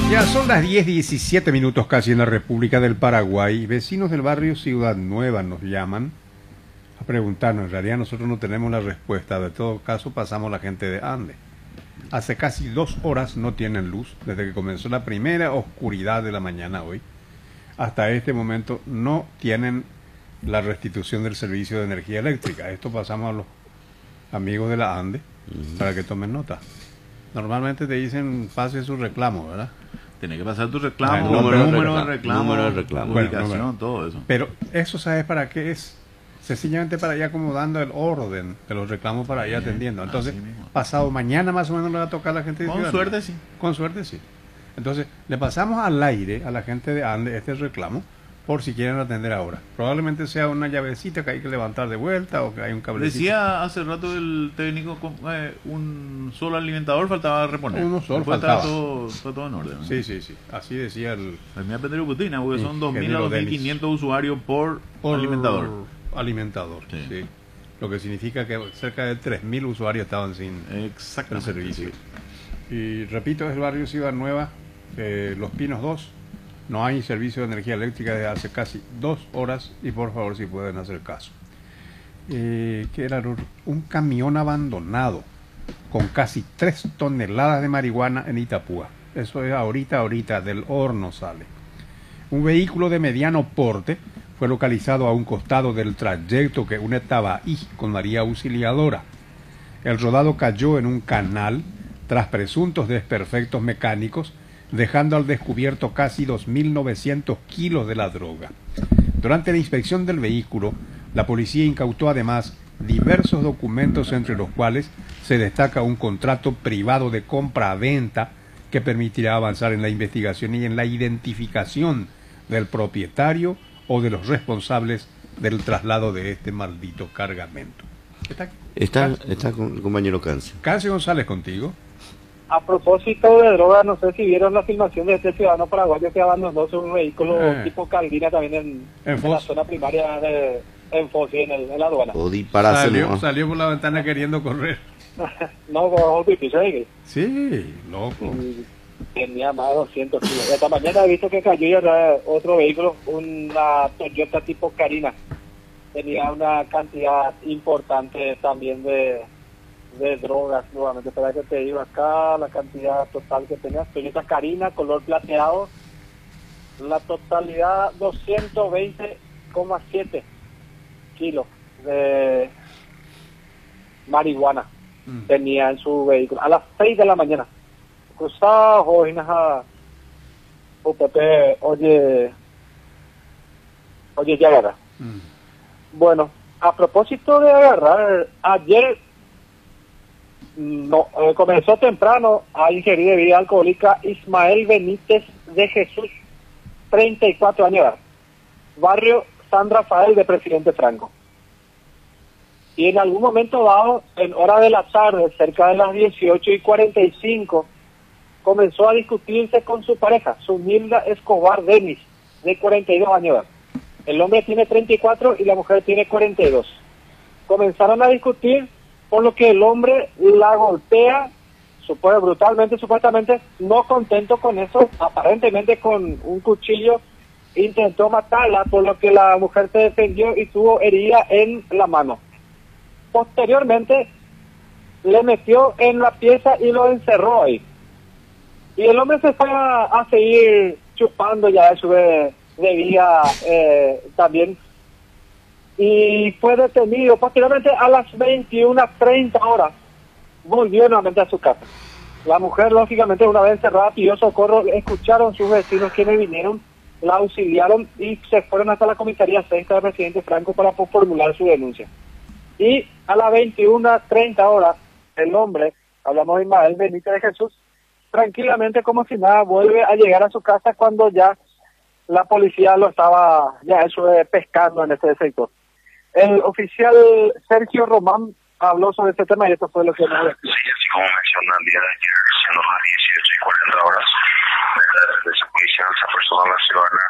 Ya son las 10:17 casi en la República del Paraguay. Vecinos del barrio Ciudad Nueva nos llaman a preguntarnos. En realidad nosotros no tenemos la respuesta. De todo caso pasamos la gente de Ande. Hace casi 2 horas no tienen luz. Desde que comenzó la primera oscuridad de la mañana hoy, hasta este momento no tienen la restitución del servicio de energía eléctrica. Esto pasamos a los amigos de la Ande para que tomen nota. Normalmente te dicen pase su reclamo, ¿verdad? Tiene que pasar tu reclamo, número número de reclamo, ubicación, número. todo eso. Pero eso, ¿sabes para qué es? Sencillamente para ir acomodando el orden de los reclamos para ir atendiendo. Entonces, pasado mañana más o menos le va a tocar a la gente de Con Ciudad suerte Nueva. sí. Con suerte sí. Entonces, le pasamos al aire a la gente de Ande este reclamo por si quieren atender ahora. Probablemente sea una llavecita que hay que levantar de vuelta o que hay un cablecito. Decía hace rato el técnico, un solo alimentador faltaba reponer. Uno solo Después faltaba. Fue todo en orden. Sí, sí, sí. Así decía el... Termina Pedro Putina, porque son 2.000 a ingeniero 2.500 usuarios por alimentador. Alimentador, Sí. sí. Lo que significa que cerca de 3.000 usuarios estaban sin el Exactamente. servicio. Sí. Y repito, es el barrio Ciudad Nueva, Los Pinos 2. No hay servicio de energía eléctrica desde hace casi 2 horas y por favor si pueden hacer caso. Que era un camión abandonado con casi 3 toneladas de marihuana en Itapúa. Eso es ahorita del horno sale. Un vehículo de mediano porte fue localizado a un costado del trayecto que une Tabaí con María Auxiliadora. El rodado cayó en un canal tras presuntos desperfectos mecánicos, dejando al descubierto casi 2.900 kilos de la droga. Durante la inspección del vehículo, la policía incautó además diversos documentos, entre los cuales se destaca un contrato privado de compra-venta que permitirá avanzar en la investigación y en la identificación del propietario o de los responsables del traslado de este maldito cargamento. Está con el compañero Cáncer. Cáncer González, contigo. A propósito de drogas, no sé si vieron la filmación de este ciudadano paraguayo que abandonó su vehículo tipo Caldina también en la zona primaria en Foz, en la aduana. O dispararse, Salió por la ventana queriendo correr. No, con pipí, ¿sabes? Sí, loco. Tenía más de 200 kilos. Esta mañana he visto que cayó ya otro vehículo, una Toyota tipo Carina. Tenía una cantidad importante también de drogas, nuevamente. Espera que te digo acá la cantidad total que tenía. Toyota Carina, color plateado. La totalidad 220,7 kilos de marihuana tenía en su vehículo. A las 6 de la mañana. Cruzado, Jojinaja, Pepe, oye, ya agarra. Bueno, a propósito de agarrar, ayer comenzó temprano a ingerir bebida alcohólica Ismael Benítez de Jesús, 34 años de edad, barrio San Rafael de Presidente Franco. Y en algún momento dado, en hora de la tarde, cerca de las 18:45, comenzó a discutirse con su pareja, Sumilda Escobar Denis, de 42 años de edad. El hombre tiene 34 y la mujer tiene 42. Comenzaron a discutir, por lo que el hombre la golpea, brutalmente, supuestamente, no contento con eso, aparentemente con un cuchillo, intentó matarla, por lo que la mujer se defendió y tuvo herida en la mano. Posteriormente, le metió en la pieza y lo encerró ahí. Y el hombre se fue a seguir chupando ya su bebida también. Y fue detenido. Posteriormente, a las 21:30 horas, volvió nuevamente a su casa. La mujer, lógicamente, una vez encerrada, pidió socorro. Escucharon sus vecinos quienes vinieron, la auxiliaron y se fueron hasta la comisaría 6 del Presidente Franco para formular su denuncia. Y a las 21:30 horas, el hombre, hablamos de Ismael Benítez de Jesús, tranquilamente, como si nada, vuelve a llegar a su casa cuando ya la policía lo estaba pescando en este sector. El oficial Sergio Román habló sobre este tema y esto fue lo que nos dijo. Sí, así como mencionó el día de ayer, siendo las 18:40 horas, la dependencia policial se apersonó a la ciudadana